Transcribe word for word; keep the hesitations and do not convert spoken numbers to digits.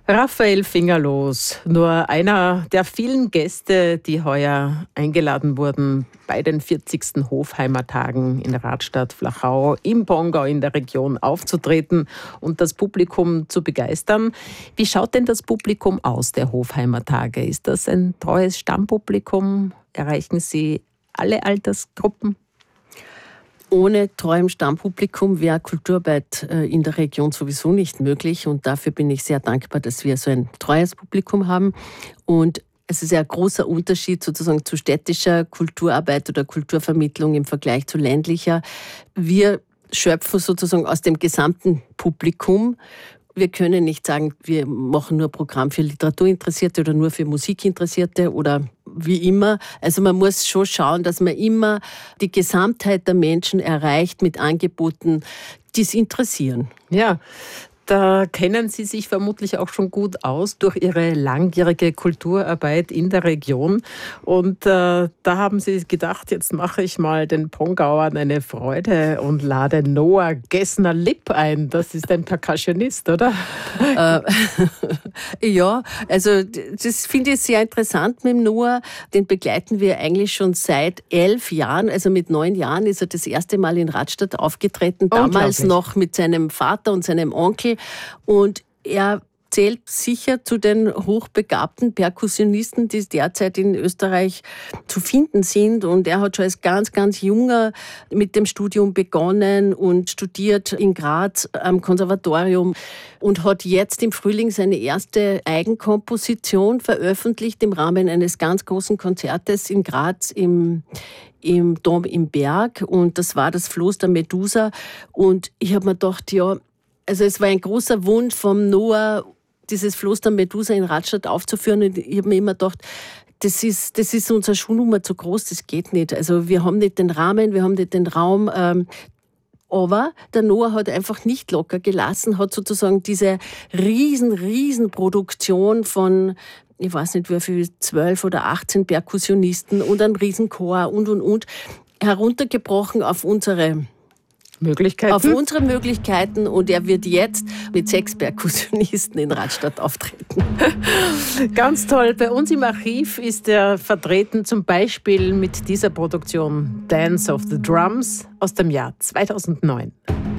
Raphael Fingerlos, nur einer der vielen Gäste, die heuer eingeladen wurden bei den vierzigsten Hofheimer-Tagen in Radstadt-Flachau im Pongau in der Region aufzutreten und das Publikum zu begeistern. Wie schaut denn das Publikum aus der Hofheimer-Tage? Ist das ein treues Stammpublikum? Erreichen Sie alle Altersgruppen? Ohne treuem Stammpublikum wäre Kulturarbeit in der Region sowieso nicht möglich. Und dafür bin ich sehr dankbar, dass wir so ein treues Publikum haben. Und es ist ja ein großer Unterschied sozusagen zu städtischer Kulturarbeit oder Kulturvermittlung im Vergleich zu ländlicher. Wir schöpfen sozusagen aus dem gesamten Publikum. Wir können nicht sagen, wir machen nur Programm für Literaturinteressierte oder nur für Musikinteressierte oder wie immer. Also man muss schon schauen, dass man immer die Gesamtheit der Menschen erreicht mit Angeboten, die es interessieren. Ja, da kennen Sie sich vermutlich auch schon gut aus durch Ihre langjährige Kulturarbeit in der Region. Und äh, da haben Sie gedacht, jetzt mache ich mal den Pongauern eine Freude und lade Noah Gessner-Lipp ein. Das ist ein Percussionist, oder? Äh, ja, also das finde ich sehr interessant mit dem Noah. Den begleiten wir eigentlich schon seit elf Jahren. Also mit neun Jahren ist er das erste Mal in Radstadt aufgetreten. Damals noch mit seinem Vater und seinem Onkel. Und er zählt sicher zu den hochbegabten Perkussionisten, die derzeit in Österreich zu finden sind. Und er hat schon als ganz, ganz junger mit dem Studium begonnen und studiert in Graz am Konservatorium und hat jetzt im Frühling seine erste Eigenkomposition veröffentlicht im Rahmen eines ganz großen Konzertes in Graz im im Dom im Berg. Und das war das Floß der Medusa. Und ich habe mir gedacht, ja, also es war ein großer Wunsch vom Noah, dieses Floß der Medusa in Radstadt aufzuführen. Und ich habe mir immer gedacht, das ist, das ist unsere Schuhnummer zu groß, das geht nicht. Also wir haben nicht den Rahmen, wir haben nicht den Raum. Ähm, aber der Noah hat einfach nicht locker gelassen, hat sozusagen diese riesen, riesen Produktion von, ich weiß nicht wie viel, zwölf oder achtzehn Perkussionisten und einen Riesenchor und, und, und, heruntergebrochen auf unsere Möglichkeiten. Auf unsere Möglichkeiten und er wird jetzt mit sechs Perkussionisten in Radstadt auftreten. Ganz toll. Bei uns im Archiv ist er vertreten, zum Beispiel mit dieser Produktion Dance of the Drums aus dem Jahr zweitausendneun.